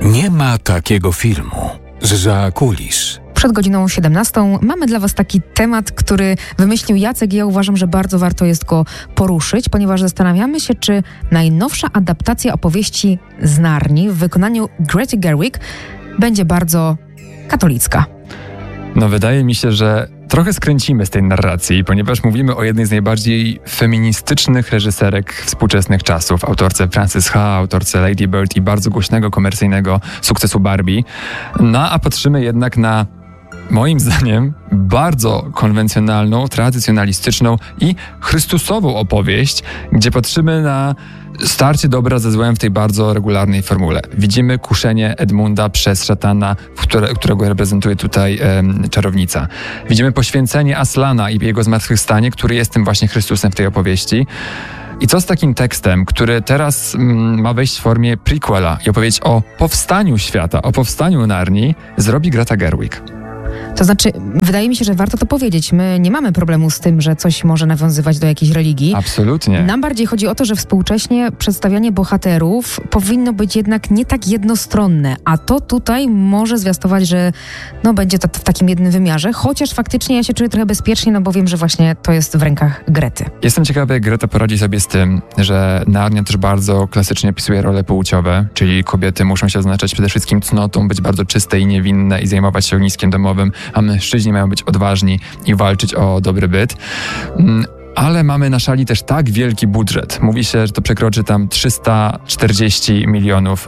Nie ma takiego filmu. Zza kulis. Przed godziną 17 mamy dla Was taki temat, który wymyślił Jacek i ja uważam, że bardzo warto jest go poruszyć, ponieważ zastanawiamy się, czy najnowsza adaptacja opowieści z Narni w wykonaniu Grety Gerwig będzie bardzo katolicka. No wydaje mi się, że trochę skręcimy z tej narracji, ponieważ mówimy o jednej z najbardziej feministycznych reżyserek współczesnych czasów, autorce Frances Ha, autorce Lady Bird i bardzo głośnego komercyjnego sukcesu Barbie. No a patrzymy jednak na, moim zdaniem, bardzo konwencjonalną, tradycjonalistyczną i chrystusową opowieść, gdzie patrzymy na starcie dobra ze złem w tej bardzo regularnej formule. Widzimy kuszenie Edmunda przez szatana, którego reprezentuje tutaj czarownica. Widzimy poświęcenie Aslana i jego zmartwychwstanie, który jest tym właśnie Chrystusem w tej opowieści. I co z takim tekstem, który teraz ma wejść w formie prequela i opowiedzieć o powstaniu świata, o powstaniu Narni, zrobi Greta Gerwig? To znaczy, wydaje mi się, że warto to powiedzieć. My nie mamy problemu z tym, że coś może nawiązywać do jakiejś religii. Absolutnie. Nam bardziej chodzi o to, że współcześnie przedstawianie bohaterów powinno być jednak nie tak jednostronne, a to tutaj może zwiastować, że będzie to w takim jednym wymiarze, chociaż faktycznie ja się czuję trochę bezpiecznie, bo wiem, że właśnie to jest w rękach Grety. Jestem ciekawy, jak Greta poradzi sobie z tym, że Narnia też bardzo klasycznie opisuje role płciowe, czyli kobiety muszą się oznaczać przede wszystkim cnotą, być bardzo czyste i niewinne i zajmować się ogniskiem domowym, a mężczyźni mają być odważni i walczyć o dobry byt. Ale mamy na szali też tak wielki budżet. Mówi się, że to przekroczy tam $340 milionów.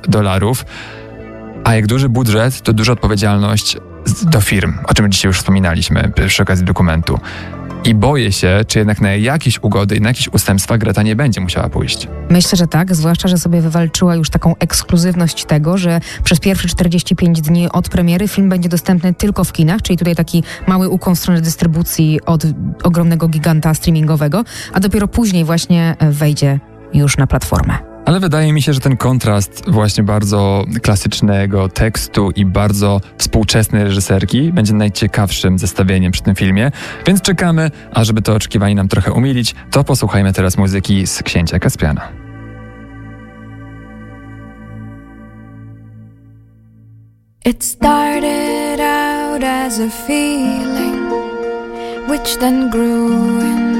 A jak duży budżet, to duża odpowiedzialność do firm, o czym dzisiaj już wspominaliśmy przy okazji dokumentu. I boję się, czy jednak na jakieś ugody i na jakieś ustępstwa Greta nie będzie musiała pójść. Myślę, że tak, zwłaszcza, że sobie wywalczyła już taką ekskluzywność tego, że przez pierwsze 45 dni od premiery film będzie dostępny tylko w kinach, czyli tutaj taki mały ukłon w stronę dystrybucji od ogromnego giganta streamingowego, a dopiero później właśnie wejdzie już na platformę. Ale wydaje mi się, że ten kontrast właśnie bardzo klasycznego tekstu i bardzo współczesnej reżyserki będzie najciekawszym zestawieniem przy tym filmie, więc czekamy, a żeby to oczekiwanie nam trochę umilić, to posłuchajmy teraz muzyki z Księcia Kaspiana. It started out as a feeling which then grew in